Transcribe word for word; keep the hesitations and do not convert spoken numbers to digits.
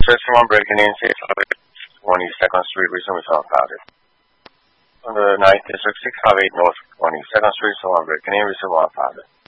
Someone breaking in, six twenty-second Street, recently found powder. On the ninth District, six five eight North twenty-second Street, someone breaking in, recently found powder.